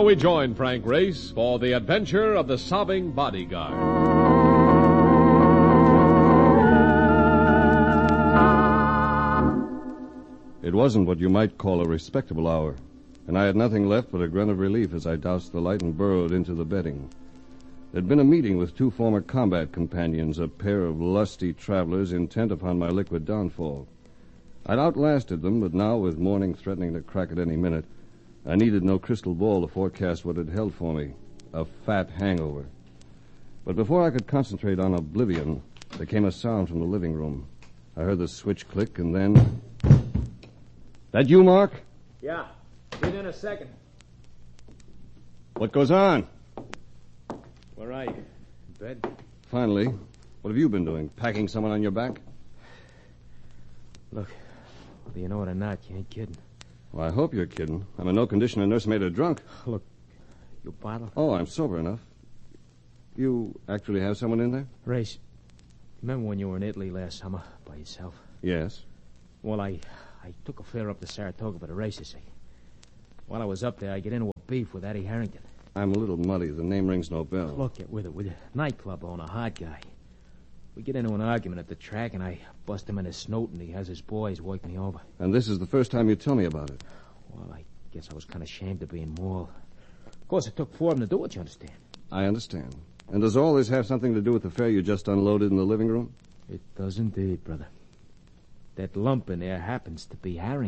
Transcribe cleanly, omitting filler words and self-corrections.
now we join Frank Race for the adventure of the sobbing bodyguard. It wasn't what you might call a respectable hour, and I had nothing left but a grunt of relief as I doused the light and burrowed into the bedding. There'd been a meeting with two former combat companions, a pair of lusty travelers intent upon my liquid downfall. I'd outlasted them, but now, with morning threatening to crack at any minute, I needed no crystal ball to forecast what it held for me, a fat hangover. But before I could concentrate on oblivion, there came a sound from the living room. I heard the switch click, and then... That you, Mark? Yeah. Be in a second. What goes on? Where are you? In bed? Finally. What have you been doing? Packing someone on your back? Look, whether you know it or not, you ain't kidding. Well, I hope you're kidding. I'm in no condition to nurse a maid drunk. Look, you bottle? Oh, I'm sober enough. You actually have someone in there? Race, remember when you were in Italy last summer by yourself? Yes. Well, I took a fare up to Saratoga for the races. While I was up there, I get into a beef with Eddie Harrington. I'm a little muddy. The name rings no bell. Look, get with it, will you? Nightclub owner, hard guy. We get into an argument at the track, and I bust him in his snoot, and he has his boys work me over. And this is the first time you tell me about it. Well, I guess I was kind of ashamed of being mauled. Of course, it took four of them to do it, you understand? I understand. And does all this have something to do with the fare you just unloaded in the living room? It does indeed, brother. That lump in there happens to be Harrington.